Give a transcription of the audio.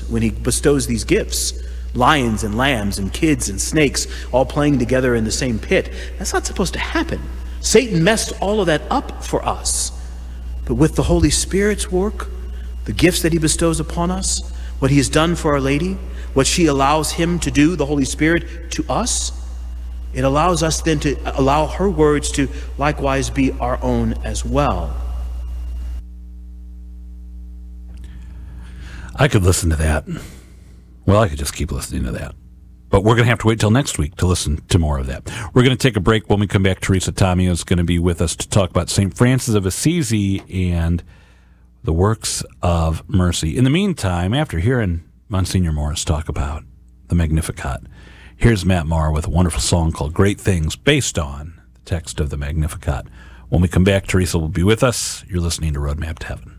when he bestows these gifts. Lions and lambs and kids and snakes all playing together in the same pit. That's not supposed to happen. Satan messed all of that up for us. But with the Holy Spirit's work, the gifts that he bestows upon us, what he has done for Our Lady, what she allows him to do, the Holy Spirit, to us, it allows us then to allow her words to likewise be our own as well. I could listen to that. Well, I could just keep listening to that. But we're going to have to wait till next week to listen to more of that. We're going to take a break. When we come back, Teresa Tomeo is going to be with us to talk about St. Francis of Assisi and the works of mercy. In the meantime, after hearing Monsignor Morris talk about the Magnificat, here's Matt Maher with a wonderful song called Great Things, based on the text of the Magnificat. When we come back, Teresa will be with us. You're listening to Roadmap to Heaven.